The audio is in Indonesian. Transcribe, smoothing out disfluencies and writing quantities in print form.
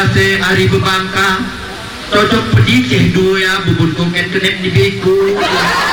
Ari bebangka cocok pedih ceh dua bubun koket kenep di beku